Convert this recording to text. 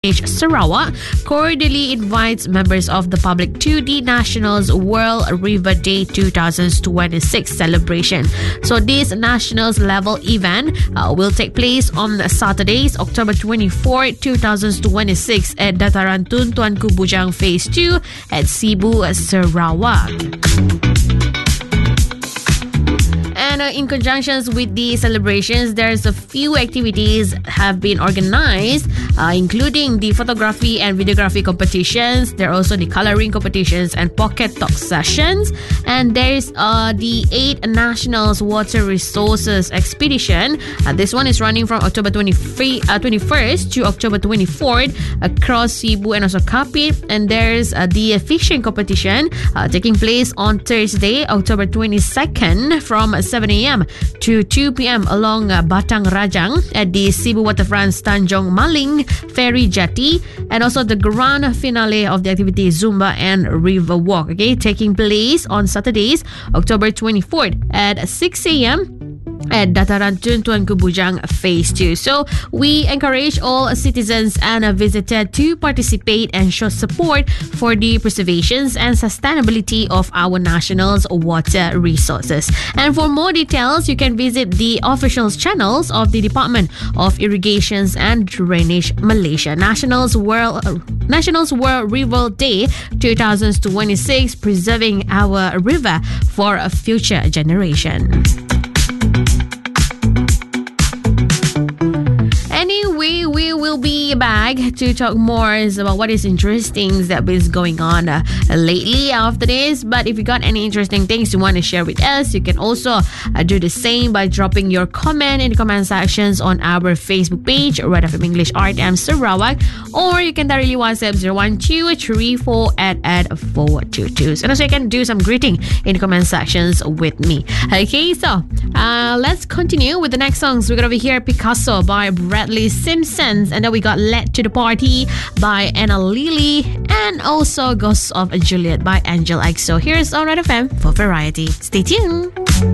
Sarawak cordially invites members of the public to the Nationals World River Day 2026 celebration. So this Nationals level event will take place on Saturdays, October 24, 2026 at Dataran Tun Tuanku Bujang Phase 2 at Sibu, Sarawak. And in conjunction with the celebrations, there's a few activities have been organized, including the photography and videography competitions. There are also the coloring competitions and pocket talk sessions. And there's the 8 Nationals Water Resources Expedition. This one is running from October 21st to October 24th across Sibu and also Kapit. And there's the fishing competition taking place on Thursday, October 22nd from 7 a.m. to 2 p.m. along Batang Rajang at the Sibu Waterfront Tanjong Maling Ferry Jetty, and also the grand finale of the activity Zumba and River Walk, taking place on Saturdays, October 24th at 6 a.m. at Dataran Tun Tuanku Bujang Phase 2. So we encourage all citizens and visitors to participate and show support for the preservation and sustainability of our nationals' water resources. And for more details, you can visit the official channels of the Department of Irrigations and Drainage Malaysia. Nationals World River Day 2026, preserving our river for a future generation. Anyway, we will be back to talk more about what is interesting that is going on lately after this. But if you got any interesting things you want to share with us, you can also do the same by dropping your comment in the comment sections on our Facebook page, Red FM English RM Sarawak, or you can directly WhatsApp 01234@422. And also you can do some greeting in the comment sections with me. Okay, so let's continue with the next songs. We're going to hear Picasso by Bradley Simpsons, and then we got Led to the Party by Anna Lily, and also Ghosts of Juliet by Angel X. So here's on Red FM for variety. Stay tuned.